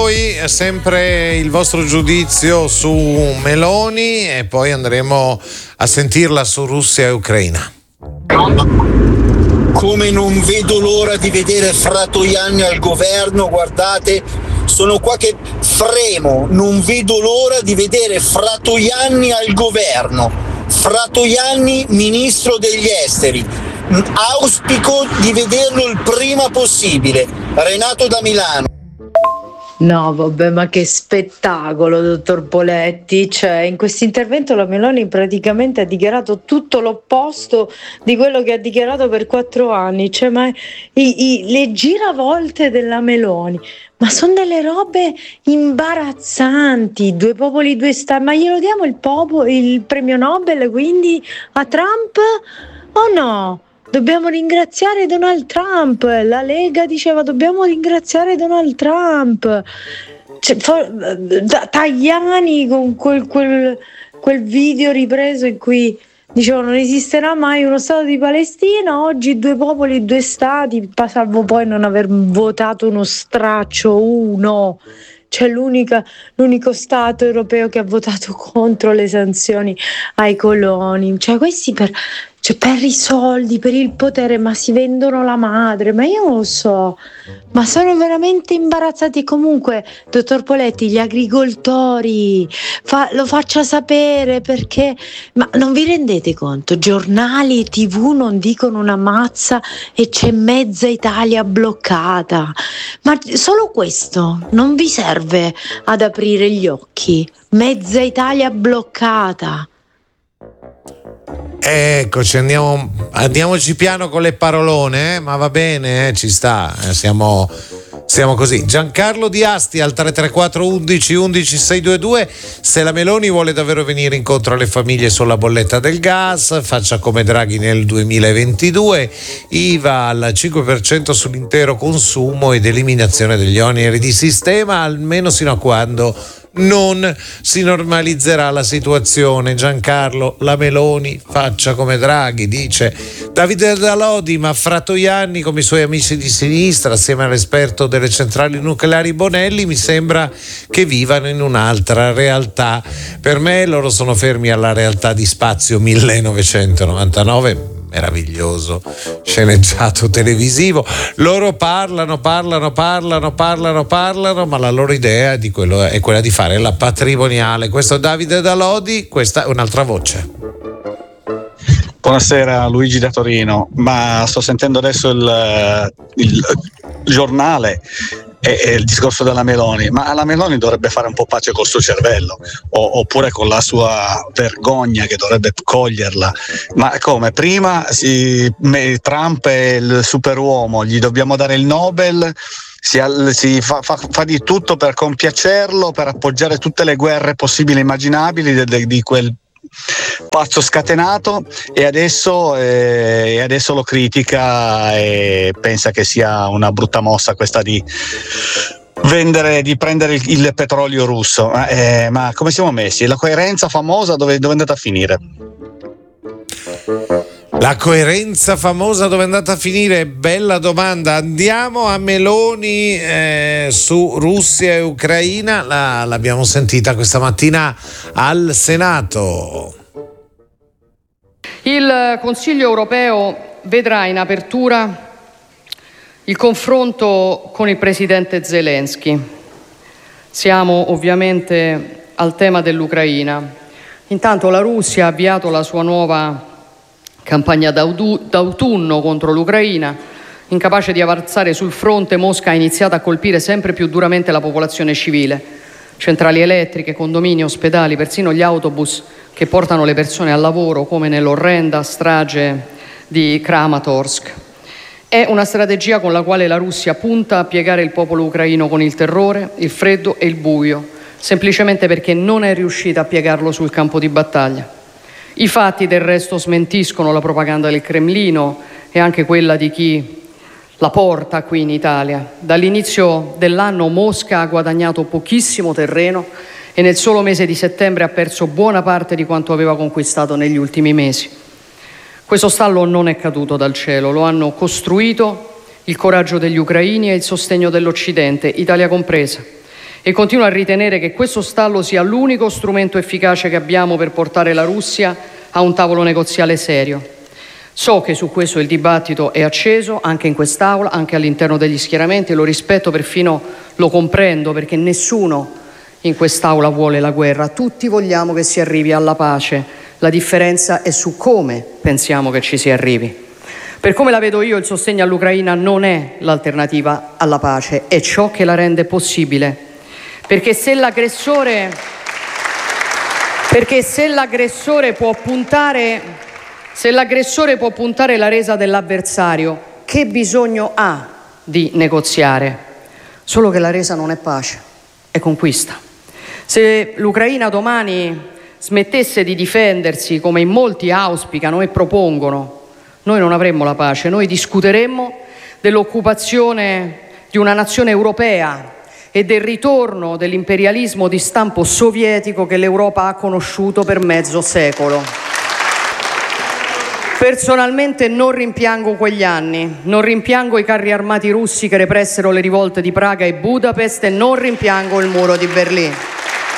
voi sempre il vostro giudizio su Meloni e poi andremo a sentirla su Russia e Ucraina. Come non vedo l'ora di vedere Fratoianni al governo, guardate, sono qua che fremo, non vedo l'ora di vedere Fratoianni al governo, Fratoianni ministro degli esteri, auspico di vederlo il prima possibile. Renato da Milano. No, vabbè, ma che spettacolo, dottor Poletti. Cioè, in questo intervento la Meloni praticamente ha dichiarato tutto l'opposto di quello che ha dichiarato per 4 anni. Cioè, ma le giravolte della Meloni, ma sono delle robe imbarazzanti. 2 popoli, 2 stati. Ma glielo diamo il premio Nobel quindi a Trump o no? Dobbiamo ringraziare Donald Trump. La Lega diceva dobbiamo ringraziare Donald Trump. Tajani con quel video ripreso in cui dicevano non esisterà mai uno Stato di Palestina, oggi 2 popoli, 2 stati, salvo poi non aver votato uno straccio, uno. C'è l'unico Stato europeo che ha votato contro le sanzioni ai coloni. Cioè questi per i soldi, per il potere, ma si vendono la madre, ma io non lo so, ma sono veramente imbarazzati. Comunque, dottor Poletti, gli agricoltori, lo faccia sapere, perché, ma non vi rendete conto, giornali e TV non dicono una mazza e c'è mezza Italia bloccata, ma solo questo non vi serve ad aprire gli occhi? Mezza Italia bloccata. Eccoci, andiamoci piano con le parolone, ma va bene, ci sta, siamo così. Giancarlo Di Asti al 334 11 11 622. Se la Meloni vuole davvero venire incontro alle famiglie sulla bolletta del gas, faccia come Draghi nel 2022, IVA al 5% sull'intero consumo ed eliminazione degli oneri di sistema, almeno sino a quando non si normalizzerà la situazione. Giancarlo, la Meloni faccia come Draghi, dice Davide Dalodi, ma Fratoianni come i suoi amici di sinistra assieme all'esperto delle centrali nucleari Bonelli mi sembra che vivano in un'altra realtà. Per me loro sono fermi alla realtà di Spazio 1999, meraviglioso sceneggiato televisivo. Loro parlano, ma la loro idea è quella di fare la patrimoniale. Questo è Davide Dalodi, questa è un'altra voce. Buonasera, Luigi da Torino, ma sto sentendo adesso il giornale e il discorso della Meloni, ma la Meloni dovrebbe fare un po' pace col suo cervello, oppure con la sua vergogna che dovrebbe coglierla. Ma come? Prima Trump è il superuomo, gli dobbiamo dare il Nobel, si fa di tutto per compiacerlo, per appoggiare tutte le guerre possibili e immaginabili di quel pazzo scatenato, e adesso lo critica e pensa che sia una brutta mossa questa di prendere il petrolio russo. Ma come siamo messi? La coerenza famosa dove è andata a finire? La coerenza famosa dove è andata a finire? Bella domanda. Andiamo a Meloni su Russia e Ucraina. L'abbiamo sentita questa mattina al Senato. Il Consiglio europeo vedrà in apertura il confronto con il presidente Zelensky. Siamo ovviamente al tema dell'Ucraina. Intanto la Russia ha avviato la sua nuova campagna d'autunno contro l'Ucraina. Incapace di avanzare sul fronte, Mosca ha iniziato a colpire sempre più duramente la popolazione civile. Centrali elettriche, condomini, ospedali, persino gli autobus che portano le persone al lavoro, come nell'orrenda strage di Kramatorsk. È una strategia con la quale la Russia punta a piegare il popolo ucraino con il terrore, il freddo e il buio, semplicemente perché non è riuscita a piegarlo sul campo di battaglia. I fatti del resto smentiscono la propaganda del Cremlino e anche quella di chi la porta qui in Italia. Dall'inizio dell'anno Mosca ha guadagnato pochissimo terreno e nel solo mese di settembre ha perso buona parte di quanto aveva conquistato negli ultimi mesi. Questo stallo non è caduto dal cielo, lo hanno costruito il coraggio degli ucraini e il sostegno dell'Occidente, Italia compresa. e continuo a ritenere che questo stallo sia l'unico strumento efficace che abbiamo per portare la Russia a un tavolo negoziale serio. So che su questo il dibattito è acceso anche in quest'Aula, anche all'interno degli schieramenti, lo rispetto, perfino lo comprendo, perché nessuno in quest'Aula vuole la guerra, tutti vogliamo che si arrivi alla pace, la differenza è su come pensiamo che ci si arrivi. Per come la vedo io, il sostegno all'Ucraina non è l'alternativa alla pace, è ciò che la rende possibile. Perché se l'aggressore può puntare la resa dell'avversario, che bisogno ha di negoziare? Solo che la resa non è pace, è conquista. Se l'Ucraina domani smettesse di difendersi, come in molti auspicano e propongono, noi non avremmo la pace, noi discuteremmo dell'occupazione di una nazione europea e del ritorno dell'imperialismo di stampo sovietico che l'Europa ha conosciuto per mezzo secolo. Personalmente non rimpiango quegli anni, non rimpiango i carri armati russi che repressero le rivolte di Praga e Budapest e non rimpiango il muro di Berlino.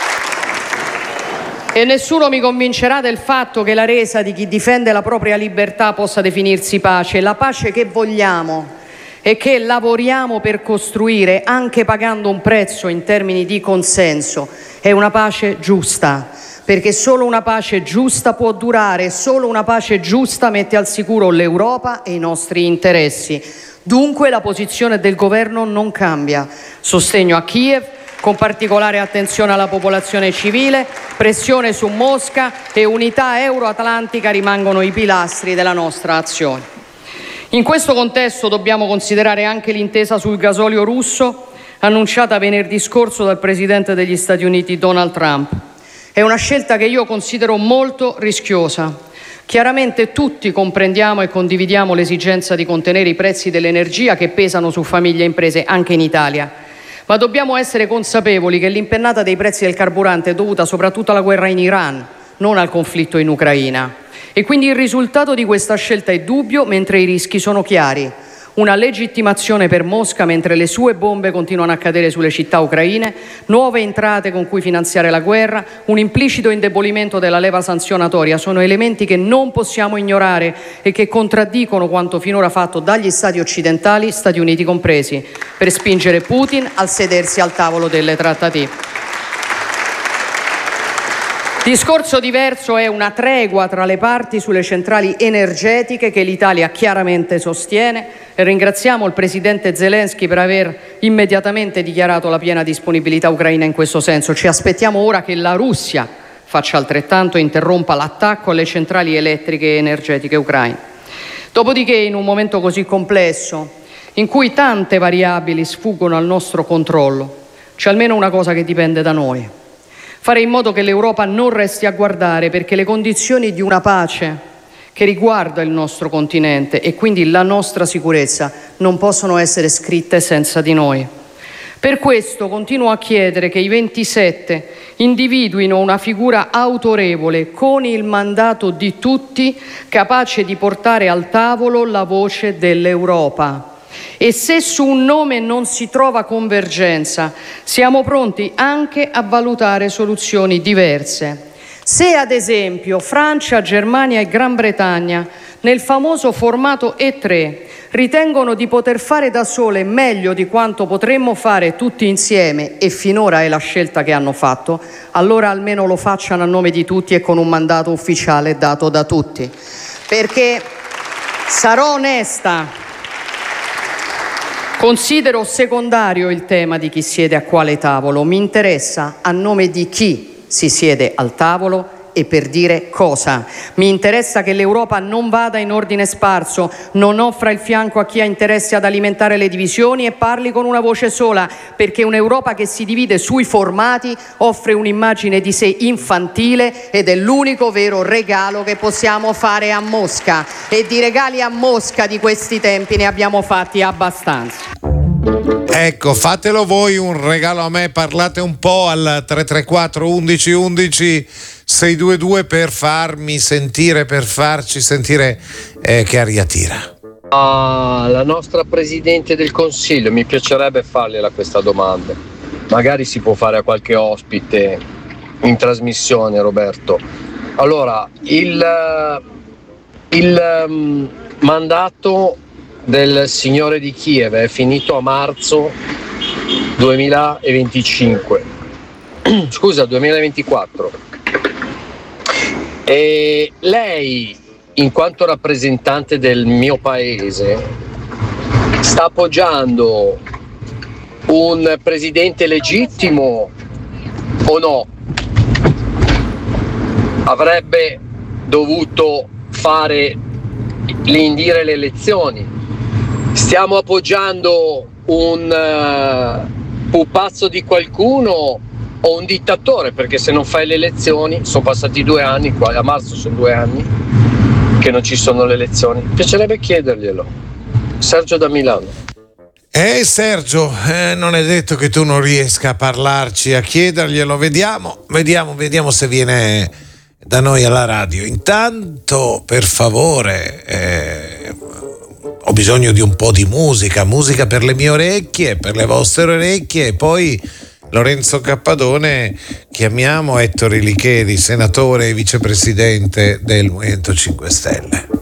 E nessuno mi convincerà del fatto che la resa di chi difende la propria libertà possa definirsi pace. La pace che vogliamo e che lavoriamo per costruire, anche pagando un prezzo in termini di consenso, è una pace giusta, perché solo una pace giusta può durare, solo una pace giusta mette al sicuro l'Europa e i nostri interessi. Dunque la posizione del governo non cambia. Sostegno a Kiev, con particolare attenzione alla popolazione civile, pressione su Mosca e unità euroatlantica rimangono i pilastri della nostra azione. In questo contesto dobbiamo considerare anche l'intesa sul gasolio russo annunciata venerdì scorso dal Presidente degli Stati Uniti Donald Trump. È una scelta che io considero molto rischiosa. Chiaramente tutti comprendiamo e condividiamo l'esigenza di contenere i prezzi dell'energia che pesano su famiglie e imprese anche in Italia. Ma dobbiamo essere consapevoli che l'impennata dei prezzi del carburante è dovuta soprattutto alla guerra in Iran, non al conflitto in Ucraina. E quindi il risultato di questa scelta è dubbio, mentre i rischi sono chiari. Una legittimazione per Mosca mentre le sue bombe continuano a cadere sulle città ucraine, nuove entrate con cui finanziare la guerra, un implicito indebolimento della leva sanzionatoria sono elementi che non possiamo ignorare e che contraddicono quanto finora fatto dagli Stati occidentali, Stati Uniti compresi, per spingere Putin a sedersi al tavolo delle trattative. Discorso diverso è una tregua tra le parti sulle centrali energetiche che l'Italia chiaramente sostiene e ringraziamo il presidente Zelensky per aver immediatamente dichiarato la piena disponibilità ucraina in questo senso. Ci aspettiamo ora che la Russia faccia altrettanto e interrompa l'attacco alle centrali elettriche e energetiche ucraine. Dopodiché, in un momento così complesso, in cui tante variabili sfuggono al nostro controllo, c'è almeno una cosa che dipende da noi: fare in modo che l'Europa non resti a guardare, perché le condizioni di una pace che riguarda il nostro continente e quindi la nostra sicurezza non possono essere scritte senza di noi. Per questo continuo a chiedere che i 27 individuino una figura autorevole con il mandato di tutti, capace di portare al tavolo la voce dell'Europa. E se su un nome non si trova convergenza, siamo pronti anche a valutare soluzioni diverse. Se ad esempio Francia, Germania e Gran Bretagna nel famoso formato E3 ritengono di poter fare da sole meglio di quanto potremmo fare tutti insieme, e finora è la scelta che hanno fatto, allora almeno lo facciano a nome di tutti e con un mandato ufficiale dato da tutti. Perché sarò onesta, considero secondario il tema di chi siede a quale tavolo, mi interessa a nome di chi si siede al tavolo e per dire cosa. Mi interessa che l'Europa non vada in ordine sparso, non offra il fianco a chi ha interesse ad alimentare le divisioni e parli con una voce sola, perché un'Europa che si divide sui formati offre un'immagine di sé infantile ed è l'unico vero regalo che possiamo fare a Mosca, e di regali a Mosca di questi tempi ne abbiamo fatti abbastanza. Ecco, fatelo voi un regalo a me, parlate un po' al 334 11 11 622 per farmi sentire, per farci sentire che aria tira. La nostra Presidente del Consiglio, mi piacerebbe fargliela questa domanda. magari si può fare a qualche ospite in trasmissione, Roberto. Allora, il mandato del signore di Kiev è finito a marzo 2025, scusa, 2024. E lei, in quanto rappresentante del mio paese, sta appoggiando un presidente legittimo o no? Avrebbe dovuto indire le elezioni. Stiamo appoggiando un pupazzo di qualcuno o un dittatore? Perché se non fai le elezioni, sono passati 2 anni, a marzo sono 2 anni che non ci sono le elezioni. Mi piacerebbe chiederglielo. Sergio da Milano. Sergio, non è detto che tu non riesca a parlarci, a chiederglielo. Vediamo se viene da noi alla radio. Intanto, per favore, ho bisogno di un po' di musica per le mie orecchie, per le vostre orecchie, e poi Lorenzo Cappadone chiamiamo Ettore Licheri, senatore e vicepresidente del Movimento 5 Stelle.